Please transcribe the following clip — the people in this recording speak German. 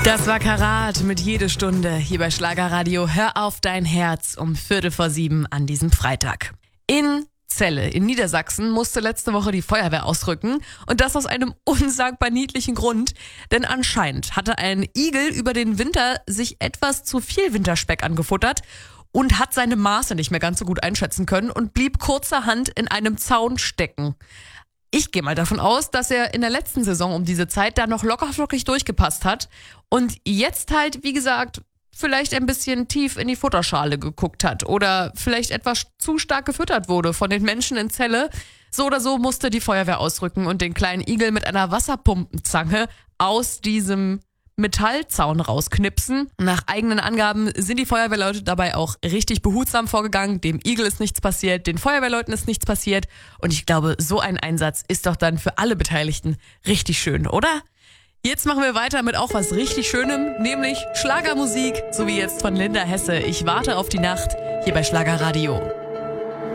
Das war Karat mit Jede Stunde hier bei Schlagerradio. Hör auf dein Herz um 6:45 an diesem Freitag. In Celle in Niedersachsen musste letzte Woche die Feuerwehr ausrücken und das aus einem unsagbar niedlichen Grund, denn anscheinend hatte ein Igel über den Winter sich etwas zu viel Winterspeck angefuttert und hat seine Maße nicht mehr ganz so gut einschätzen können und blieb kurzerhand in einem Zaun stecken. Ich gehe mal davon aus, dass er in der letzten Saison um diese Zeit da noch lockerflockig durchgepasst hat und jetzt halt, wie gesagt, vielleicht ein bisschen tief in die Futterschale geguckt hat oder vielleicht etwas zu stark gefüttert wurde von den Menschen in Celle. So oder so musste die Feuerwehr ausrücken und den kleinen Igel mit einer Wasserpumpenzange aus diesem Metallzaun rausknipsen. Nach eigenen Angaben sind die Feuerwehrleute dabei auch richtig behutsam vorgegangen. Dem Igel ist nichts passiert, den Feuerwehrleuten ist nichts passiert. Und ich glaube, so ein Einsatz ist doch dann für alle Beteiligten richtig schön, oder? Jetzt machen wir weiter mit auch was richtig Schönem, nämlich Schlagermusik, so wie jetzt von Linda Hesse. Ich warte auf die Nacht hier bei Schlagerradio.